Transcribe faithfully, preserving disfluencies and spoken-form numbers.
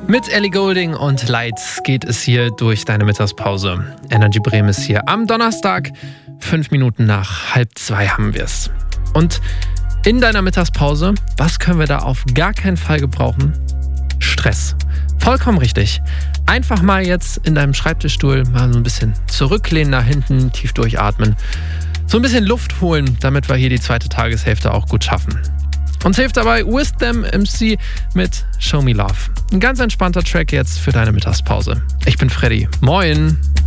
Mit Ellie Goulding und Lights geht es hier durch deine Mittagspause. Energy Bremen ist hier am Donnerstag. Fünf Minuten nach halb zwei haben wir es. Und in deiner Mittagspause, was können wir da auf gar keinen Fall gebrauchen? Stress. Vollkommen richtig. Einfach mal jetzt in deinem Schreibtischstuhl mal so ein bisschen zurücklehnen nach hinten, tief durchatmen. So ein bisschen Luft holen, damit wir hier die zweite Tageshälfte auch gut schaffen. Uns hilft dabei Wisdom M C mit Show Me Love. Ein ganz entspannter Track jetzt für deine Mittagspause. Ich bin Freddy. Moin!